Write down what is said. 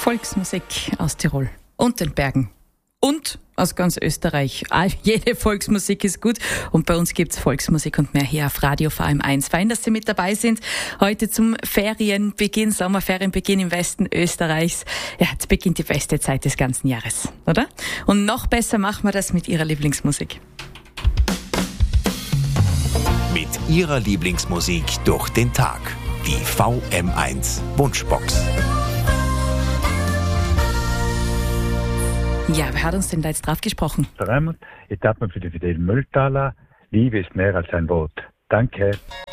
Volksmusik aus Tirol und den Bergen. Und aus ganz Österreich. Jede Volksmusik ist gut. Und bei uns gibt's Volksmusik und mehr hier auf Radio VM1. Fein, dass Sie mit dabei sind. Heute zum Ferienbeginn, Sommerferienbeginn im Westen Österreichs. Ja, jetzt beginnt die beste Zeit des ganzen Jahres, oder? Und noch besser machen wir das mit Ihrer Lieblingsmusik. Mit Ihrer Lieblingsmusik durch den Tag. Die VM1 Wunschbox. Ja, wer hat uns denn da jetzt drauf gesprochen? Raimund, ich darf mir für die Fidel Mülltaler. Liebe ist mehr als ein Wort. Danke.